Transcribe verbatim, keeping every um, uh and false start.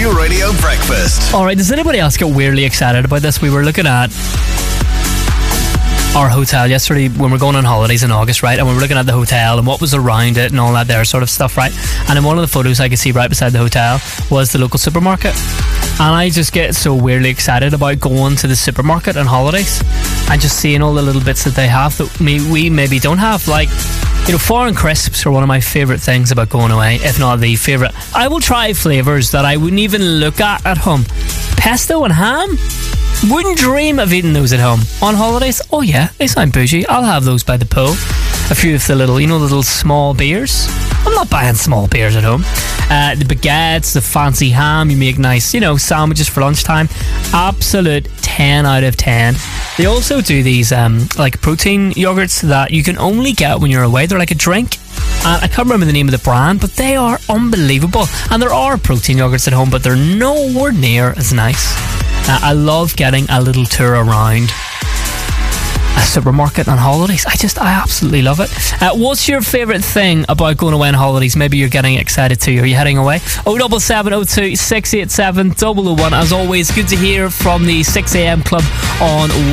Q Radio Breakfast. Alright, does anybody else get weirdly excited about this? We were looking at our hotel yesterday when we were going on holidays in August, right? And we were looking at the hotel and what was around it and all that there sort of stuff, right? And in one of the photos I could see right beside the hotel was the local supermarket. And I just get so weirdly excited about going to the supermarket on holidays and just seeing all the little bits that they have that me, we maybe don't have. Like, you know, foreign crisps are one of my favourite things about going away, if not the favourite. I will try flavours that I wouldn't even look at at home. Pesto and ham? Wouldn't dream of eating those at home. On holidays? Oh yeah, they sound bougie. I'll have those by the pool. A few of the little, you know, the little small beers. I'm not buying small beers at home. Uh, the baguettes, the fancy ham, you make nice, you know, sandwiches for lunchtime. Absolute ten out of ten. They also do these um, like protein yogurts that you can only get when you're away. They're like a drink. And I can't remember the name of the brand, but they are unbelievable. And there are protein yogurts at home, but they're nowhere near as nice. Uh, I love getting a little tour around a supermarket on holidays. I just, I absolutely love it. Uh, what's your favourite thing about going away on holidays? Maybe you're getting excited too. Are you heading away? oh double seven oh two, six eight seven, double oh one. As always, good to hear from the six a.m. club on